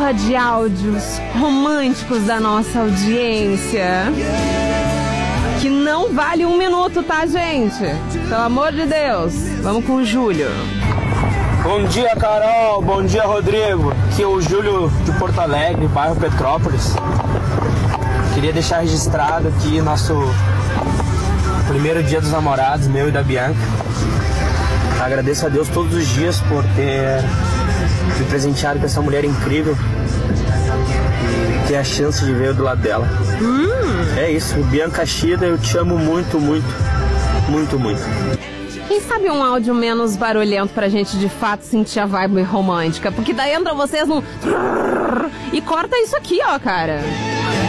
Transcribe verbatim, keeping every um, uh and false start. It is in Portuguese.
porra de áudios românticos da nossa audiência. Que não vale um minuto, tá, gente? Pelo amor de Deus. Vamos com o Júlio. Bom dia, Carol. Bom dia, Rodrigo. Aqui é o Júlio de Porto Alegre, bairro Petrópolis. Queria deixar registrado aqui nosso primeiro dia dos namorados, meu e da Bianca. Agradeço a Deus todos os dias por ter me presenteado com essa mulher incrível e ter a chance de ver do lado dela. Hum. É isso, Bianca Chida, eu te amo muito, muito, muito, muito. Quem sabe um áudio menos barulhento pra gente de fato sentir a vibe romântica? Porque daí entra vocês num... E corta isso aqui, ó, cara.